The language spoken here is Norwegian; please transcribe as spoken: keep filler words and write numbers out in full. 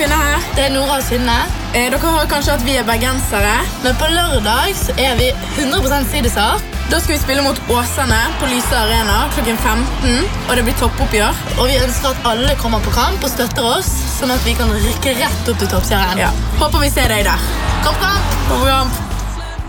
Synne her. Det er Nora og Synne. Eh, dere har kanskje at vi er bergensere. Men på lørdag så er vi hundre prosent sidesak. Da skal vi spille mot Åsane på Lyse Arena klokken femten, og det blir toppoppgjør. Og vi ønsker at alle kommer på kamp og støtter oss, sånn at vi kan rykke rett opp til toppserien. Ja. Håper vi ser deg der. Kamp, kamp! Kamp, kamp!